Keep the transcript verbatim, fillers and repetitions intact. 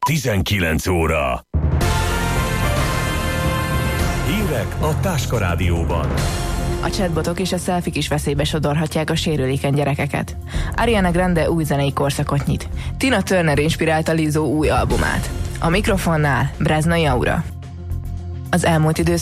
tizenkilenc óra. Hírek a Táska Rádióban. A chatbotok és a selfie is veszélybe sodorhatják a sérülékeny gyerekeket. Ariana Grande új zenei korszakot nyit. Tina Turner inspirálta Lizzo új albumát. A mikrofonnál Breznai Aura. Az elmúlt időszak